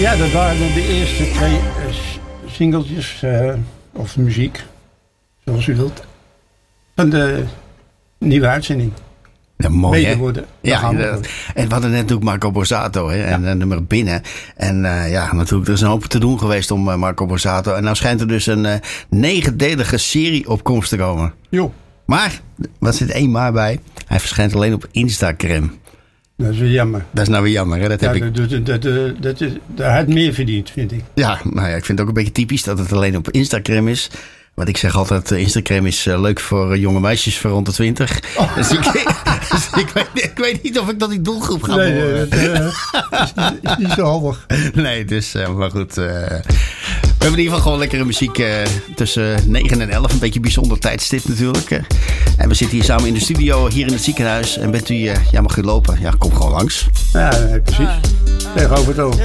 Ja, dat waren de eerste 2 singeltjes, of muziek, zoals u wilt, van de nieuwe uitzending. Ja, mooi, hè? Worden. Ja, inderdaad. En we hadden net natuurlijk Marco Borsato, hè? En nummer Binnen. En natuurlijk, er is een hoop te doen geweest om Marco Borsato. En nou schijnt er dus een 9-delige serie op komst te komen. Jo. Maar, wat zit 1 maar bij? Hij verschijnt alleen op Instagram. Dat is weer jammer. Dat is nou weer jammer, hè? Daar had meer verdiend, vind ik. Ja, nou ja, ik vind het ook een beetje typisch dat het alleen op Instagram is. Want ik zeg altijd, Instagram is leuk voor jonge meisjes van rond de 20. Oh. Dus ik weet niet of ik dat die doelgroep ga behoren. Nee, is niet zo handig. Nee, dus, maar goed. We hebben in ieder geval gewoon lekkere muziek tussen 9 en 11. Een beetje een bijzonder tijdstip natuurlijk. En we zitten hier samen in de studio, hier in het ziekenhuis. En bent u, mag u lopen? Ja, kom gewoon langs. Ja, precies. Tegenover het oog.